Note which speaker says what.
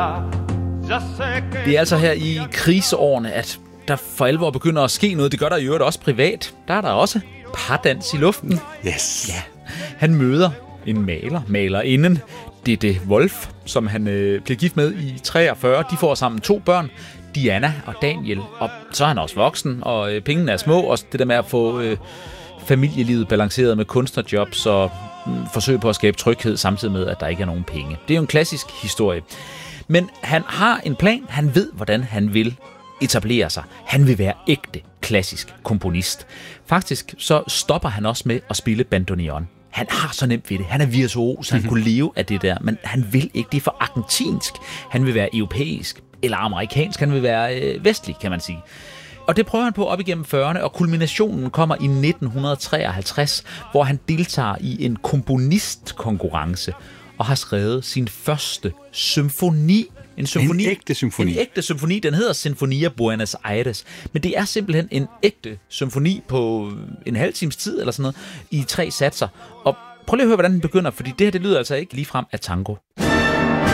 Speaker 1: Det er altså her i kriseårene, at der for alvor begynder at ske noget. Det gør der i øvrigt også privat. Der er der også pardans i luften.
Speaker 2: Yes.
Speaker 1: Ja. Han møder en malerinden, Dette Wolf, som han bliver gift med i 43. De får sammen 2 børn, Diana og Daniel. Og så er han også voksen, og pengene er små. Og det der med at få familielivet balanceret med kunstnerjobs og forsøg på at skabe tryghed, samtidig med, at der ikke er nogen penge. Det er jo en klassisk historie. Men han har en plan. Han ved, hvordan han vil etablere sig. Han vil være ægte klassisk komponist. Faktisk så stopper han også med at spille bandoneon. Han har så nemt ved det. Han er virtuos, han kunne leve af det der, men han vil ikke. Det er for argentinsk. Han vil være europæisk eller amerikansk. Han vil være vestlig, kan man sige. Og det prøver han på op igennem 40'erne, og kulminationen kommer i 1953, hvor han deltager i en komponistkonkurrence og har skrevet sin første symfoni. En ægte symfoni. En ægte symfoni. Den hedder Sinfonia Buenos Aires. Men det er simpelthen en ægte symfoni på en halv times tid eller sådan noget, i 3 satser. Og prøv lige at høre, hvordan den begynder, fordi det her, det lyder altså ikke ligefrem af tango.